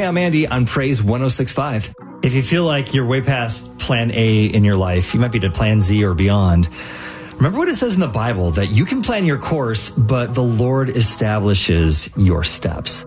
I'm Andy on Praise 106.5. If you feel like you're way past plan A in your life, you might be to plan Z or beyond. Remember what it says in the Bible, that you can plan your course, but the Lord establishes your steps.